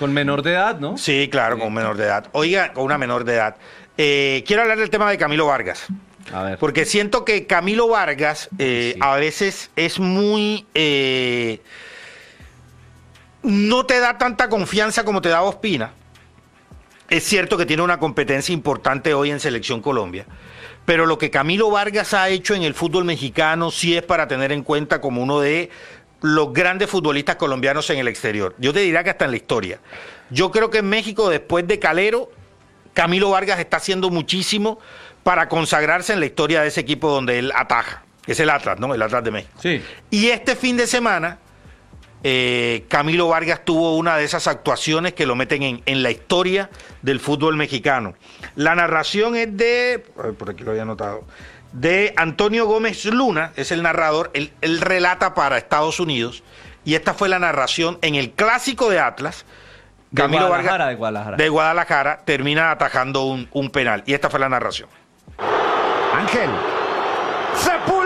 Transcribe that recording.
Con menor de edad, ¿no? Sí, claro, con menor de edad. Oiga, con una menor de edad. Quiero hablar del tema de Camilo Vargas. A ver. Porque siento que Camilo Vargas Sí. a veces es muy... no te da tanta confianza como te da Ospina. Es cierto que tiene una competencia importante hoy en Selección Colombia, pero lo que Camilo Vargas ha hecho en el fútbol mexicano sí es para tener en cuenta como uno de los grandes futbolistas colombianos en el exterior. Yo te diría que hasta en la historia. Yo creo que en México, después de Calero, Camilo Vargas está haciendo muchísimo para consagrarse en la historia de ese equipo donde él ataja, que es el Atlas, ¿no? El Atlas de México. Sí. Y este fin de semana, Camilo Vargas tuvo una de esas actuaciones que lo meten en la historia del fútbol mexicano. La narración es de, por aquí lo había anotado, de Antonio Gómez Luna, es el narrador, él relata para Estados Unidos, y esta fue la narración en el clásico de Atlas. Camilo Vargas de Guadalajara termina atajando un penal, y esta fue la narración. Ángel, se puede.